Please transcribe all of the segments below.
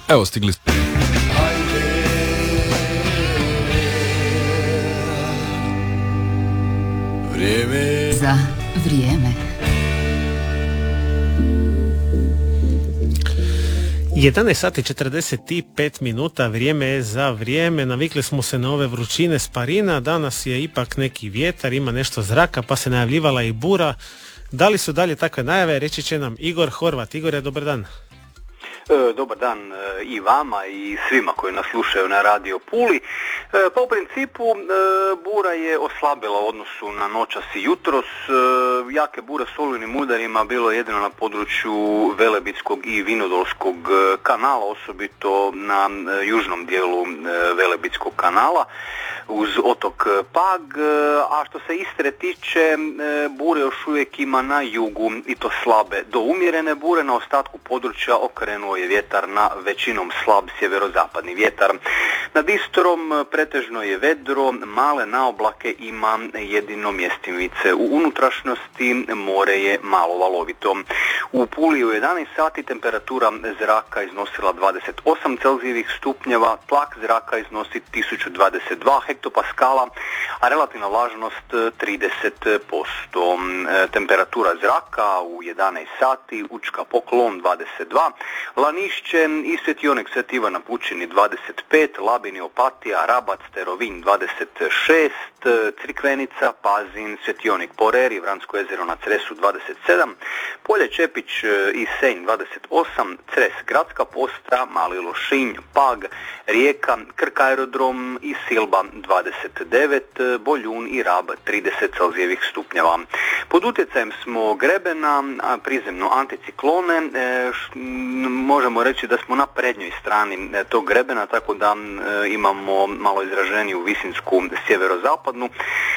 Evo, stigli smo. Vrijeme za vrijeme. 11 sati 45 minuta, vrijeme je za vrijeme. Navikli smo se na ove vrućine s Parina, danas je ipak neki vjetar, ima nešto zraka, pa se najavljivala i bura. Da li su dalje takve najave, reći će nam Igor Horvat. Igore, dobar dan. Dobar dan i vama i svima koji nas slušaju na Radio Puli. Pa u principu bura je oslabila u odnosu na noćas i jutros. Jake bure s olujnim udarima bilo je jedino na području Velebitskog i Vinodolskog kanala, osobito na južnom dijelu Velebitskog kanala uz otok Pag, a što se Istre tiče, bure još uvijek ima na jugu i to slabe do umjerene bure, na ostatku područja okrenuo je vjetar na većinom slab sjeverozapadni vjetar. Nad Istrom pretežno je vedro, male naoblake ima jedino mjestimice. U unutrašnjosti more je malo valovito. U Puli u 11 sati temperatura zraka iznosila 28 celzijevih stupnjeva, tlak zraka iznosi 1022 hektopaskala, a relativna vlažnost 30%. Temperatura zraka u 11 sati, Učka Poklon 22, Lanišće i Svetionik Sveti Ivan na Pučini 25, Labin i Opatija, Rabac te Rovinj 26, Crikvenica, Pazin, Svetionik Poreri, Vransko jezero na Cresu 27, Polje Čepić i Senj 28, Cres Gradska Postra, Mali Lošinj, Pag, Rijeka, Krk aerodrom i Silba 29, Boljun i Rab 30 celzijevih stupnjeva. Pod utjecajem smo grebena, prizemno anticiklone, možemo reći da smo na prednjoj strani tog grebena, tako da imamo malo izraženiju visinsku sjeverozapadnu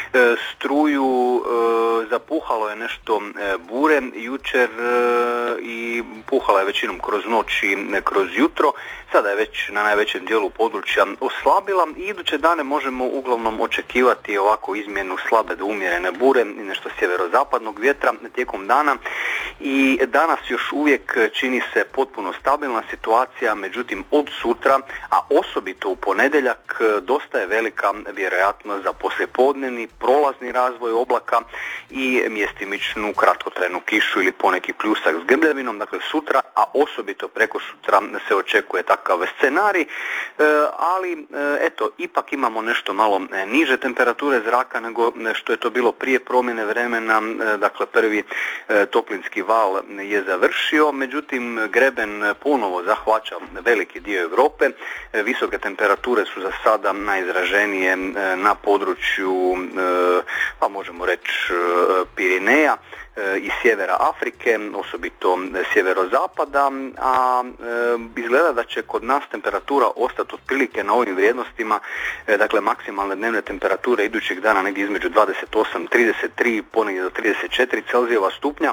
struju. Zapuhalo je nešto bure jučer i puhala je većinom kroz noć i kroz jutro. Sada je već na najvećem dijelu područja oslabila i iduće dane možemo uglavnom očekivati ovako izmjenu slabe do umjerene bure i nešto sjeverozapadnog vjetra tijekom dana. I danas još uvijek čini se potpuno stabilna situacija, međutim od sutra, a osobito u ponedjeljak, dosta je velika vjerojatnost za poslijepodnevni prolazni razvoj oblaka i mjestimičnu kratkotrajnu kišu ili poneki pljusak s grmljavinom. Dakle sutra, a osobito preko sutra se očekuje takav scenarij, ali eto, ipak imamo nešto malo niže temperature zraka nego što je to bilo prije promjene vremena. Dakle, prvi toplinski val je završio, međutim greben ponovo zahvaća veliki dio Europe. Visoke temperature su za sada najizraženije na području, pa možemo reći Pirineja i sjevera Afrike, osobito sjeverozapada, a izgleda da će kod nas temperatura ostati otprilike na ovim vrijednostima, dakle maksimalne dnevne temperature idućeg dana negdje između 28-33, ponegdje do 34 celzijeva stupnja.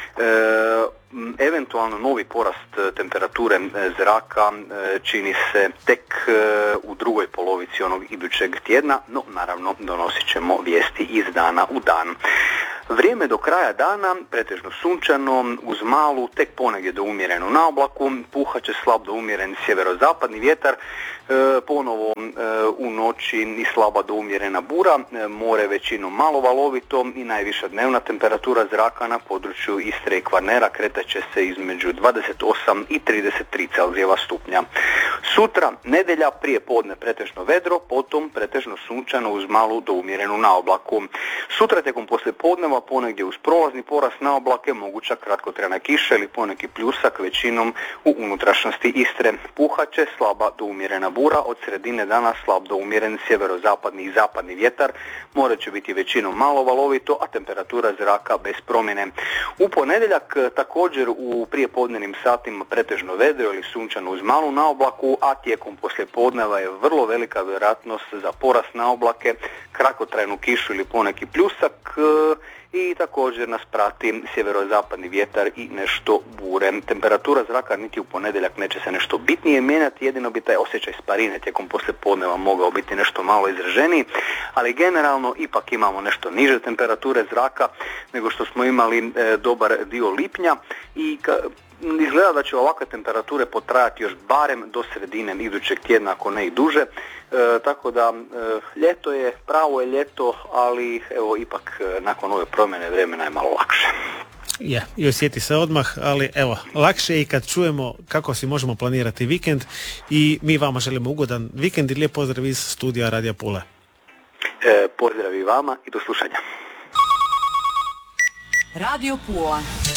Eventualno novi porast temperature zraka čini se tek u drugoj polovici onog idućeg tjedna, no naravno donosit ćemo vijesti iz dana u dan. Vrijeme do kraja dana pretežno sunčano, uz malu, tek ponegdje do umjerenu naoblaku, puhat će slab do umjeren sjeverozapadni vjetar, ponovo u noći i slaba do umjerena bura, more većinom malo valovito i najviša dnevna temperatura zraka na području Istre i Kvarnera kretat će se između 28 i 33 celzijeva stupnja. Sutra, nedjelja, prije podne pretežno vedro, potom pretežno sunčano uz malu do umjerenu naoblaku. Sutra tijekom poslijepodneva ponegdje uz prolazni porast naoblake, moguća kratkotrajna kiša ili poneki pljusak, većinom u unutrašnjosti Istre. Puhat će slaba do umjerena bura, od sredine dana slab do umjeren sjeverozapadni i zapadni vjetar, more će biti većinom malo valovito, a temperatura zraka bez promjene. U ponedjeljak također u prijepodnevnim satima pretežno vedro ili sunčano uz malu naoblaku, a tijekom poslijepodneva je vrlo velika vjerojatnost za porast naoblake, kratkotrajnu kišu ili poneki pljusak i također nas prati sjeverozapadni vjetar i nešto bure. Temperatura zraka niti u ponedjeljak neće se nešto bitnije mijenjati, jedino bi taj osjećaj sparine tijekom poslijepodneva mogao biti nešto malo izraženiji, ali generalno ipak imamo nešto niže temperature zraka nego što smo imali dobar dio lipnja i izgleda da će ovakve temperature potrajati još barem do sredine idućeg tjedna, ako ne i duže. Tako da ljeto je, pravo je ljeto, ali evo ipak nakon ove promjene vremena je malo lakše. Je, i osjeti se odmah, ali evo, lakše je i kad čujemo kako si možemo planirati vikend i mi vama želimo ugodan vikend i lijep pozdrav iz studija Radija Pule. Pozdrav i vama i do slušanja. Radio Pula.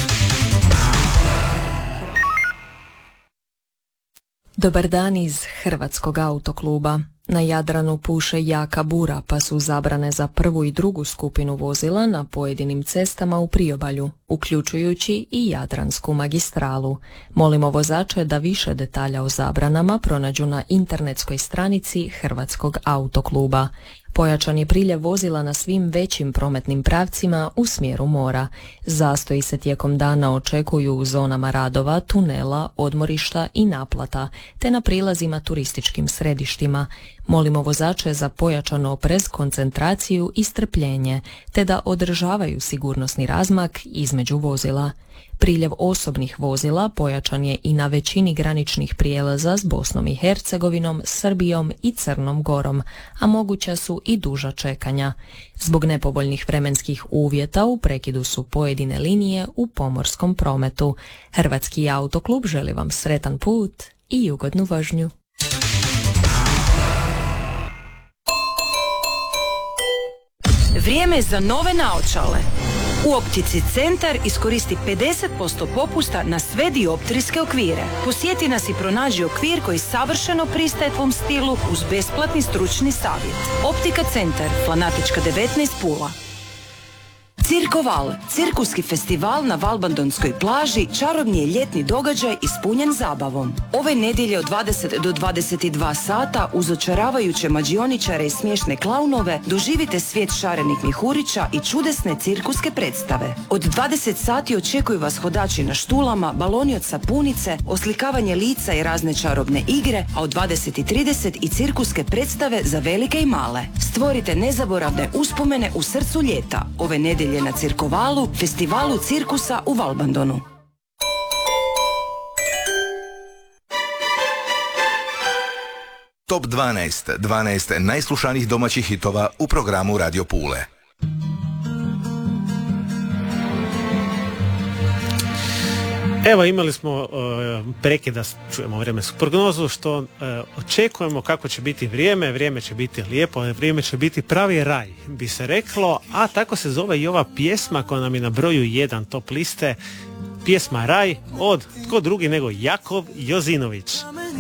Dobar dan iz Hrvatskog autokluba. Na Jadranu puše jaka bura, pa su zabrane za prvu i drugu skupinu vozila na pojedinim cestama u priobalju, uključujući i Jadransku magistralu. Molimo vozače da više detalja o zabranama pronađu na internetskoj stranici Hrvatskog autokluba. Pojačan je priljev vozila na svim većim prometnim pravcima u smjeru mora. Zastoji se tijekom dana očekuju u zonama radova, tunela, odmorišta i naplata, te na prilazima turističkim središtima. Molimo vozače za pojačan oprez, koncentraciju i strpljenje, te da održavaju sigurnosni razmak između vozila. Priljev osobnih vozila pojačan je i na većini graničnih prijelaza s Bosnom i Hercegovinom, Srbijom i Crnom Gorom, a moguća su i duža čekanja. Zbog nepovoljnih vremenskih uvjeta u prekidu su pojedine linije u pomorskom prometu. Hrvatski autoklub želi vam sretan put i ugodnu vožnju. Vrijeme za nove naočale. U Optici Centar iskoristi 50% popusta na sve dioptrijske okvire. Posjeti nas i pronađi okvir koji savršeno pristaje tvom stilu uz besplatni stručni savjet. Optika Centar, Flanatička 19 Pula. Cirkoval, cirkuski festival na Valbandonskoj plaži, čarobni je ljetni događaj ispunjen zabavom. Ove nedjelje od 20 do 22 sata uz očaravajuće mađioničare i smiješne klaunove doživite svijet šarenih mihurića i čudesne cirkuske predstave. Od 20 sati očekuju vas hodači na štulama, baloni od sapunice, oslikavanje lica i razne čarobne igre, a od 20:30 i cirkuske predstave za velike i male. Stvorite nezaboravne uspomene u srcu ljeta. Ove nedjelje na Cirkovalu, festivalu cirkusa u Valbandonu. Top 12 najslušanijih domaćih hitova u programu Radio Pule. Evo, imali smo prekida, čujemo vremensku prognozu, što očekujemo kako će biti vrijeme će biti lijepo, vrijeme će biti pravi raj, bi se reklo, a tako se zove i ova pjesma koja nam je na broju 1 top liste, pjesma Raj od tko drugi nego Jakov Jozinović.